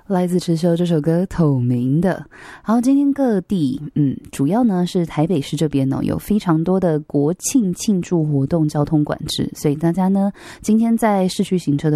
来自池修这首歌透明的。好，今天各地主要呢是台北市这边有非常多的国庆庆祝活动交通管制，所以大家呢今天在市区行车的